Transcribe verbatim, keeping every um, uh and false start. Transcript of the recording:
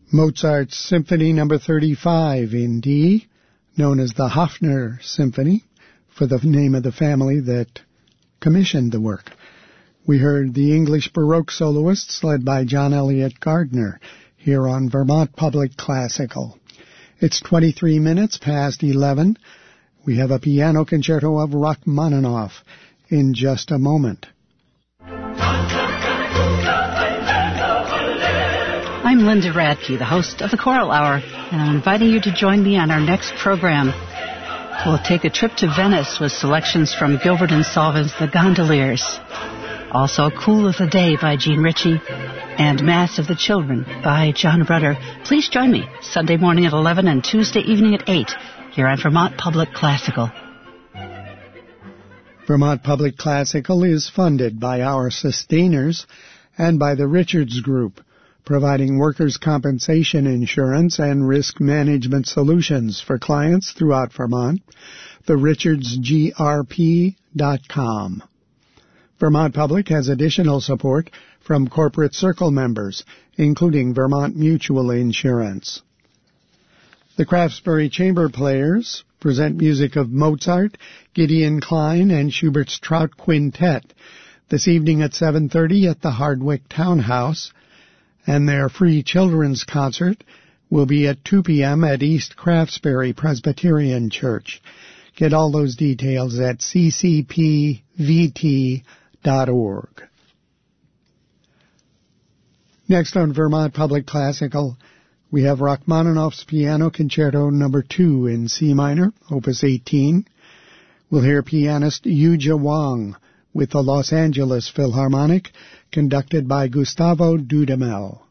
Mozart's Symphony Number thirty-five in D, known as the Hofner Symphony, for the name of the family that commissioned the work. We heard the English Baroque soloists led by John Elliott Gardner here on Vermont Public Classical. It's twenty-three minutes past eleven. We have a piano concerto of Rachmaninoff in just a moment. I'm Linda Radke, the host of the Choral Hour, and I'm inviting you to join me on our next program. We'll take a trip to Venice with selections from Gilbert and Sullivan's The Gondoliers. Also, Cool of the Day by Gene Ritchie and Mass of the Children by John Rudder. Please join me Sunday morning at eleven and Tuesday evening at eight here on Vermont Public Classical. Vermont Public Classical is funded by our sustainers and by the Richards Group, providing workers' compensation insurance and risk management solutions for clients throughout Vermont. the richards g r p dot com. Vermont Public has additional support from Corporate Circle members, including Vermont Mutual Insurance. The Craftsbury Chamber Players present music of Mozart, Gideon Klein, and Schubert's Trout Quintet this evening at seven thirty at the Hardwick Townhouse, and their free children's concert will be at two p.m. at East Craftsbury Presbyterian Church. Get all those details at c c p v t dot org. Next on Vermont Public Classical, we have Rachmaninoff's Piano Concerto Number two in C minor, Opus eighteen. We'll hear pianist Yuja Wang with the Los Angeles Philharmonic, conducted by Gustavo Dudamel.